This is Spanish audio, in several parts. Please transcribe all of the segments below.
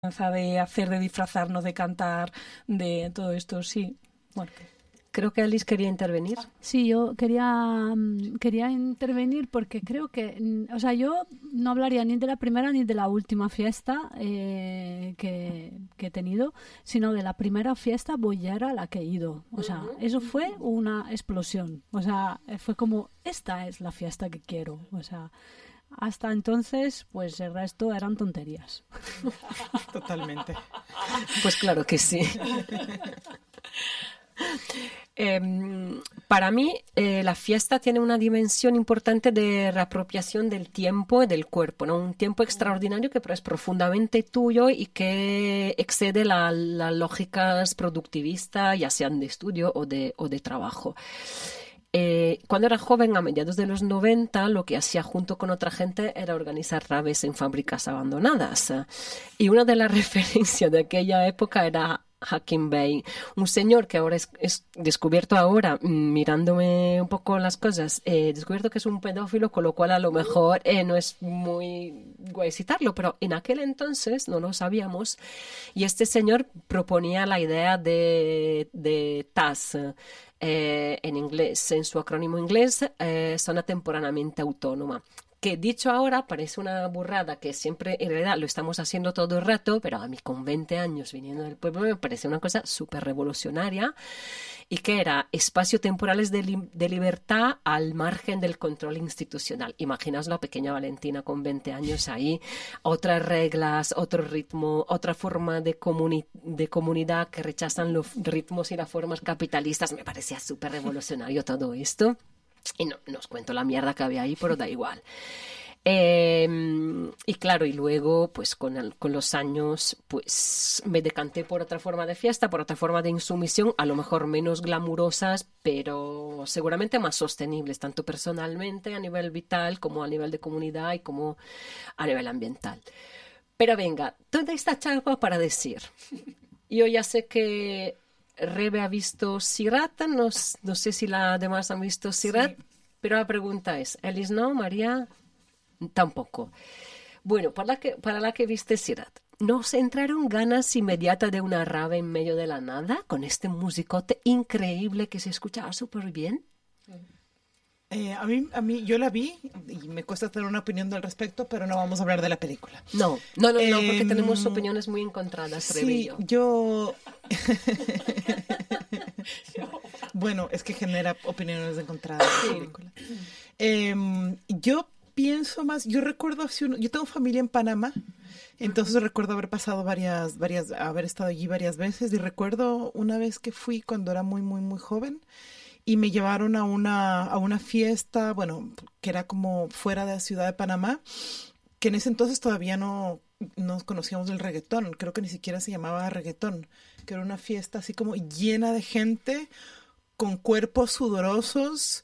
de hacer, de disfrazarnos, de cantar, de todo esto, sí. Bueno. Creo que Alice quería intervenir. Sí, yo quería intervenir porque creo que, o sea, yo no hablaría ni de la primera ni de la última fiesta que he tenido, sino de la primera fiesta boyera a la que he ido. O sea, eso fue una explosión. O sea, fue como, esta es la fiesta que quiero. O sea, hasta entonces, pues el resto eran tonterías. Totalmente. Pues claro que sí. Para mí, la fiesta tiene una dimensión importante de reapropiación del tiempo y del cuerpo, ¿no? Un tiempo extraordinario que pero es profundamente tuyo y que excede las lógicas productivistas, ya sean de estudio o de trabajo. Cuando era joven, a mediados de los 90, lo que hacía junto con otra gente era organizar raves en fábricas abandonadas. Y una de las referencias de aquella época era Hakim Bey, un señor que ahora es descubierto ahora, mirándome un poco las cosas, descubierto que es un pedófilo, con lo cual a lo mejor no es muy guay citarlo, pero en aquel entonces no lo sabíamos, y este señor proponía la idea de TAS, en inglés, en su acrónimo inglés, zona temporalmente autónoma. Que dicho ahora parece una burrada, que siempre en realidad lo estamos haciendo todo el rato, pero a mí con 20 años viniendo del pueblo me parece una cosa súper revolucionaria, y que era espacios temporales de libertad al margen del control institucional. Imaginaos la pequeña Valentina con 20 años ahí, otras reglas, otro ritmo, otra forma de comunidad que rechazan los ritmos y las formas capitalistas. Me parecía súper revolucionario todo esto. Y no os cuento la mierda que había ahí, pero da igual. Y claro, y luego, pues con los años, pues me decanté por otra forma de fiesta, por otra forma de insumisión, a lo mejor menos glamurosas, pero seguramente más sostenibles, tanto personalmente, a nivel vital, como a nivel de comunidad y como a nivel ambiental. Pero venga, toda esta charla para decir, yo ya sé que Rebe ha visto Sirat, no sé si las demás han visto Sirat, sí. Pero la pregunta es, Alice no, María tampoco. Bueno, para la que viste Sirat, ¿nos entraron ganas inmediatas de una rave en medio de la nada, con este musicote increíble que se escuchaba súper bien? A mí, yo la vi y me cuesta tener una opinión al respecto, pero no vamos a hablar de la película. No, porque tenemos opiniones muy encontradas, sí, yo... Bueno, es que genera opiniones encontradas la película. Yo pienso más, yo recuerdo, yo tengo familia en Panamá, entonces recuerdo haber pasado haber estado allí varias veces, y recuerdo una vez que fui cuando era muy, muy, muy joven, y me llevaron a una fiesta, bueno, que era como fuera de la ciudad de Panamá, que en ese entonces todavía no conocíamos del reggaetón, creo que ni siquiera se llamaba reggaetón, que era una fiesta así como llena de gente con cuerpos sudorosos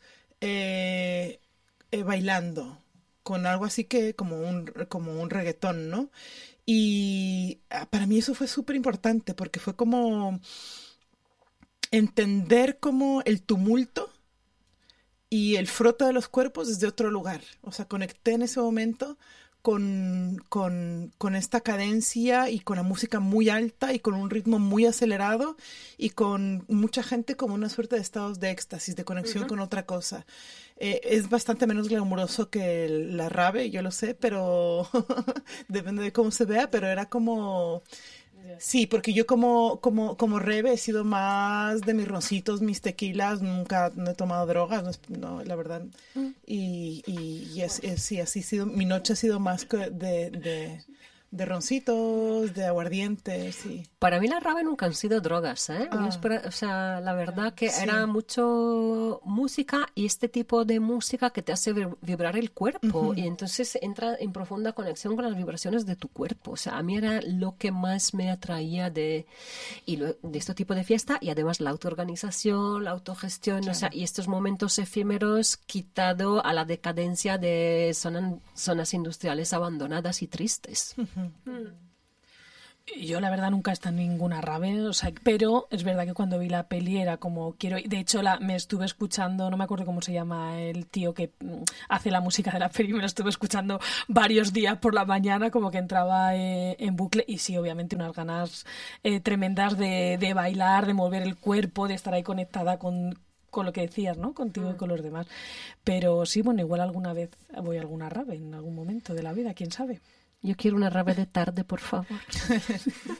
bailando, con algo así que como un reggaetón, ¿no? Y para mí eso fue súper importante, porque fue como entender como el tumulto y el frote de los cuerpos desde otro lugar. O sea, conecté en ese momento con esta cadencia y con la música muy alta y con un ritmo muy acelerado y con mucha gente como una suerte de estados de éxtasis, de conexión con otra cosa. Es bastante menos glamuroso que la rave, yo lo sé, pero depende de cómo se vea, pero era como... Sí, porque yo como Rebe he sido más de mis roncitos, mis tequilas, nunca no he tomado drogas, no, la verdad. Y sí, así ha sido, mi noche ha sido más de roncitos, de aguardiente, sí. Para mí la rave nunca han sido drogas, ¿eh? O sea, la verdad que sí. Era mucho música, y este tipo de música que te hace vibrar el cuerpo, y entonces entra en profunda conexión con las vibraciones de tu cuerpo. O sea, a mí era lo que más me atraía de este tipo de fiesta, y además la autoorganización, la autogestión, claro. O sea, y estos momentos efímeros quitado a la decadencia de zonas industriales abandonadas y tristes. Yo la verdad nunca he estado en ninguna rave, o sea, pero es verdad que cuando vi la peli era como quiero, de hecho me estuve escuchando, no me acuerdo cómo se llama el tío que hace la música de la peli, me la estuve escuchando varios días por la mañana, como que entraba en bucle, y sí, obviamente unas ganas tremendas de bailar, de mover el cuerpo, de estar ahí conectada con lo que decías, ¿no? Contigo y con los demás. Pero sí, bueno, igual alguna vez voy a alguna rave en algún momento de la vida, quién sabe. Yo quiero una rave de tarde, por favor.